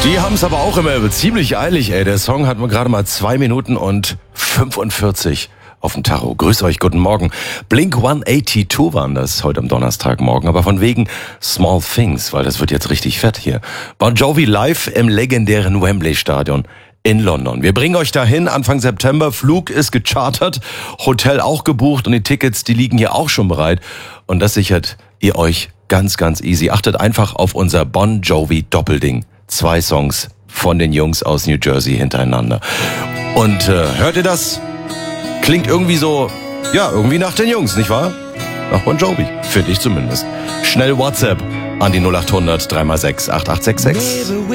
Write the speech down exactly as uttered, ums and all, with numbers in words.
Die haben es aber auch immer ziemlich eilig, ey. Der Song hat mir gerade mal zwei Minuten und fünfundvierzig auf dem Tacho. Grüß euch, guten Morgen. Blink hundertzweiundachtzig waren das heute am Donnerstagmorgen, aber von wegen Small Things, weil das wird jetzt richtig fett hier. Bon Jovi live im legendären Wembley Stadion in London. Wir bringen euch dahin Anfang September. Flug ist gechartert, Hotel auch gebucht und die Tickets, die liegen hier auch schon bereit. Und das sichert ihr euch ganz, ganz easy. Achtet einfach auf unser Bon Jovi Doppelding. Zwei Songs von den Jungs aus New Jersey hintereinander. Und äh, hört ihr das? Klingt irgendwie so, ja, irgendwie nach den Jungs, nicht wahr? Nach Bon Jovi, finde ich zumindest. Schnell WhatsApp an die null acht hundert drei mal sechs acht acht sechs sechs.